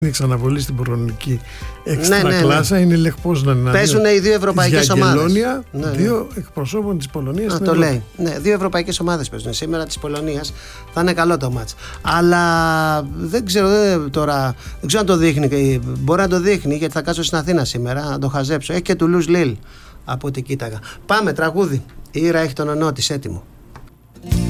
Είναι ξαναβολή στην προνομική εξτρακλάσα. Είναι λεχπός να παίζουν οι δύο ευρωπαϊκές ομάδες. Δύο εκπροσώπων της Πολωνίας. Το λέει. Ναι, δύο ευρωπαϊκές ομάδες παίζουν. Σήμερα της Πολωνίας θα είναι καλό το μάτς. Αλλά δεν ξέρω τώρα. Δεν ξέρω αν το δείχνει. Μπορεί να το δείχνει γιατί θα κάτσω στην Αθήνα σήμερα να το χαζέψω. Έχει και Τουλούζ Λίλ από ό,τι κοίταγα. Πάμε τραγούδι. Η Ήρα έχει τον ονό της έτοιμο.